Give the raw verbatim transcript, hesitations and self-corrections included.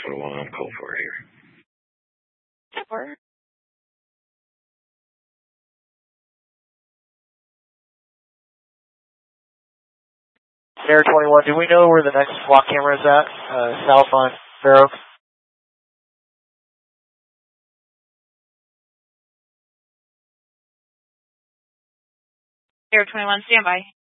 twenty-one, I'm code four here. Four. Air twenty-one, do we know where the next flock camera is at? Uh, south on Fair Oaks? Air twenty-one, standby.